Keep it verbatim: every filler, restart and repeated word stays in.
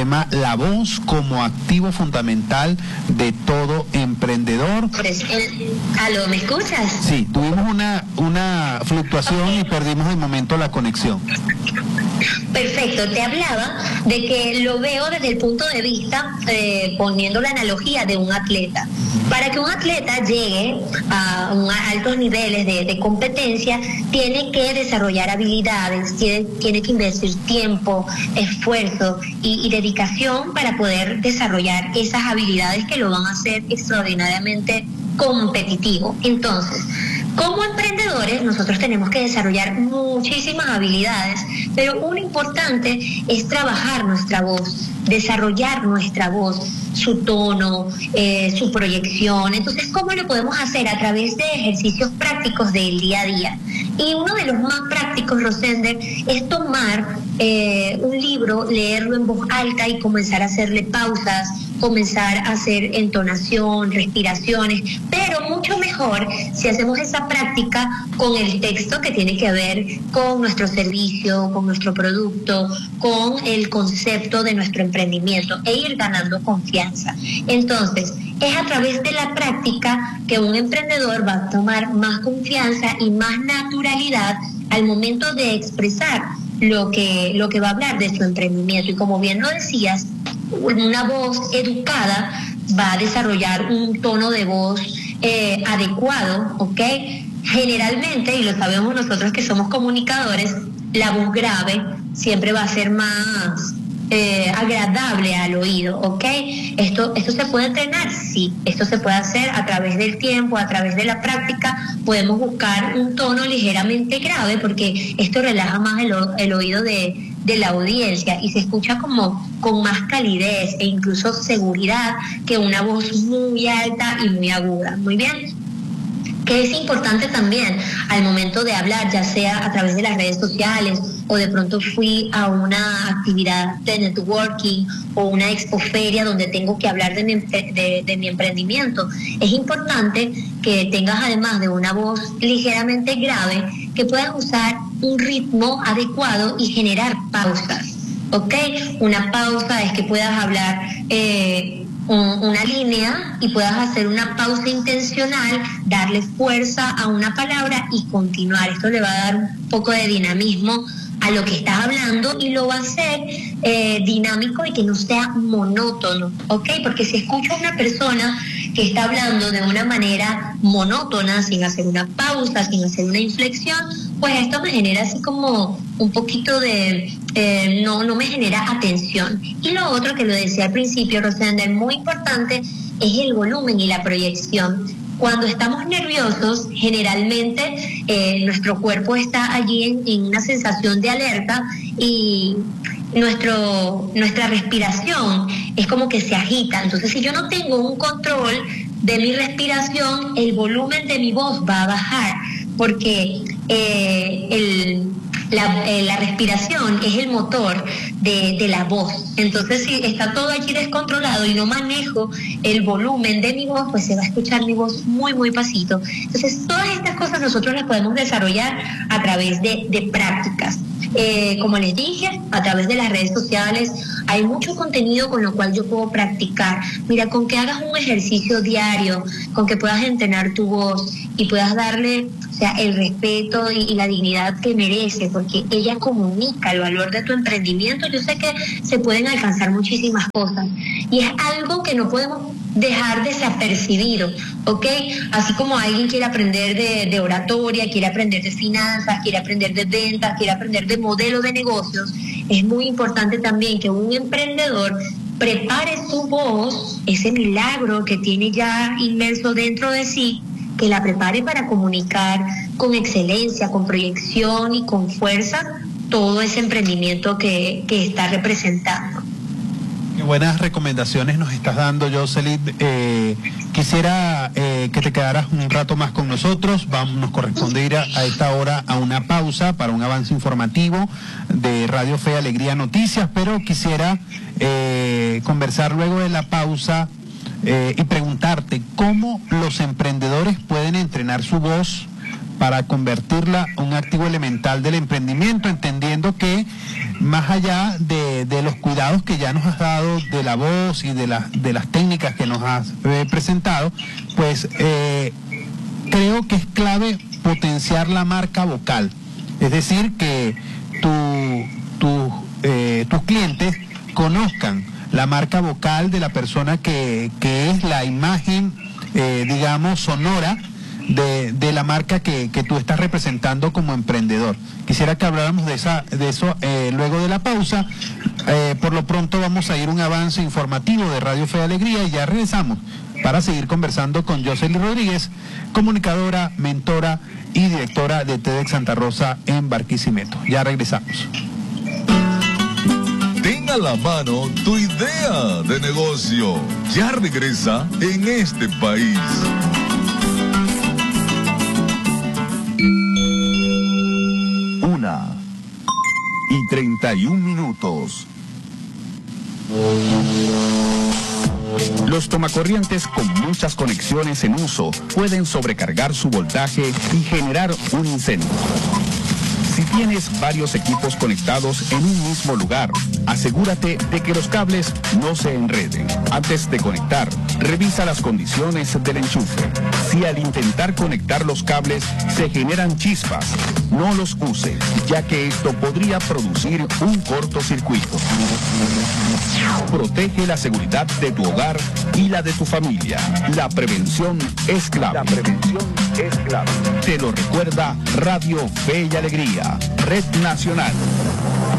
tema la voz como activo fundamental de todo emprendedor. ¿Aló, me escuchas? Sí, tuvimos una, una fluctuación okay. y perdimos de momento la conexión. Perfecto, te hablaba de que lo veo desde el punto de vista, eh, poniendo la analogía de un atleta. Para que un atleta llegue a, un, a altos niveles de, de competencia, tiene que desarrollar habilidades, tiene, tiene que invertir tiempo, esfuerzo y, y dedicación para poder desarrollar esas habilidades que lo van a hacer extraordinariamente competitivo. Entonces, como emprendedores, nosotros tenemos que desarrollar muchísimas habilidades, pero una importante es trabajar nuestra voz, desarrollar nuestra voz, su tono, eh, su proyección. Entonces, ¿cómo lo podemos hacer? A través de ejercicios prácticos del día a día. Y uno de los más prácticos, Rosender, es tomar eh, un libro, leerlo en voz alta y comenzar a hacerle pausas, comenzar a hacer entonación, respiraciones, pero mucho mejor si hacemos esa práctica con el texto que tiene que ver con nuestro servicio, con nuestro producto, con el concepto de nuestro emprendimiento e ir ganando confianza. Entonces, es a través de la práctica que un emprendedor va a tomar más confianza y más naturalidad al momento de expresar lo que, lo que va a hablar de su emprendimiento. Y como bien lo decías, una voz educada va a desarrollar un tono de voz eh, adecuado, ¿ok? Generalmente, y lo sabemos nosotros que somos comunicadores, la voz grave siempre va a ser más eh, agradable al oído, ¿ok? Esto, esto se puede entrenar, sí. Esto se puede hacer a través del tiempo, a través de la práctica. Podemos buscar un tono ligeramente grave porque esto relaja más el, el oído de, de la audiencia y se escucha como con más calidez e incluso seguridad que una voz muy alta y muy aguda. Muy bien. Que es importante también al momento de hablar, ya sea a través de las redes sociales o de pronto fui a una actividad de networking o una expoferia donde tengo que hablar de mi, de, de mi emprendimiento. Es importante que tengas, además de una voz ligeramente grave, que puedas usar un ritmo adecuado y generar pausas, ¿ok? Una pausa es que puedas hablar eh, una línea y puedas hacer una pausa intencional, darle fuerza a una palabra y continuar. Esto le va a dar un poco de dinamismo a lo que estás hablando y lo va a hacer eh, dinámico y que no sea monótono, ¿ok? Porque si escucho a una persona que está hablando de una manera monótona, sin hacer una pausa, sin hacer una inflexión, pues esto me genera así como un poquito de... Eh, no, no me genera atención. Y lo otro que lo decía al principio, Rosenda, muy importante, es el volumen y la proyección. Cuando estamos nerviosos, generalmente eh, nuestro cuerpo está allí en, en una sensación de alerta y nuestro, nuestra respiración es como que se agita. Entonces, si yo no tengo un control de mi respiración, el volumen de mi voz va a bajar, porque eh, el... La, eh, la respiración es el motor de, de la voz. Entonces, si está todo allí descontrolado y no manejo el volumen de mi voz, pues se va a escuchar mi voz muy, muy pasito. Entonces, todas estas cosas nosotros las podemos desarrollar a través de, de prácticas. Eh, como les dije, a través de las redes sociales hay mucho contenido con lo cual yo puedo practicar. Mira, con que hagas un ejercicio diario, con que puedas entrenar tu voz y puedas darle, o sea, el respeto y, y la dignidad que merece, porque ella comunica el valor de tu emprendimiento. Yo sé que se pueden alcanzar muchísimas cosas y es algo que no podemos dejar desapercibido, ¿ok? Así como alguien quiere aprender de, de oratoria, quiere aprender de finanzas, quiere aprender de ventas, quiere aprender de modelo de negocios, es muy importante también que un emprendedor prepare su voz, ese milagro que tiene ya inmerso dentro de sí, que la prepare para comunicar con excelencia, con proyección y con fuerza todo ese emprendimiento que, que está representando. Qué buenas recomendaciones nos estás dando, Jocelyn. Eh, quisiera eh, que te quedaras un rato más con nosotros. Vamos, nos corresponde ir a, a esta hora a una pausa para un avance informativo de Radio Fe y Alegría Noticias, pero quisiera eh, conversar luego de la pausa eh, y preguntarte cómo los emprendedores pueden entrenar su voz para convertirla en un activo elemental del emprendimiento, entendiendo que más allá de, de los cuidados que ya nos has dado de la voz y de, la, de las técnicas que nos has eh, presentado, pues eh, creo que es clave potenciar la marca vocal. Es decir, que tu, tu, eh, tus clientes conozcan la marca vocal de la persona que, que es la imagen, eh, digamos, sonora de, de la marca que, que tú estás representando como emprendedor. Quisiera que habláramos de, esa, de eso eh, luego de la pausa. Eh, por lo pronto vamos a ir a un avance informativo de Radio Fe y Alegría y ya regresamos para seguir conversando con Yoseli Rodríguez, comunicadora, mentora y directora de TEDx Santa Rosa en Barquisimeto. Ya regresamos. Ten a la mano tu idea de negocio. Ya regresa en este país. Una y treinta y un minutos. Los tomacorrientes con muchas conexiones en uso pueden sobrecargar su voltaje y generar un incendio. Si tienes varios equipos conectados en un mismo lugar, asegúrate de que los cables no se enreden. Antes de conectar, revisa las condiciones del enchufe. Si al intentar conectar los cables se generan chispas, no los use, ya que esto podría producir un cortocircuito. Protege la seguridad de tu hogar y la de tu familia. La prevención es clave. La prevención es clave. Te lo recuerda Radio Fe y Alegría, Red Nacional.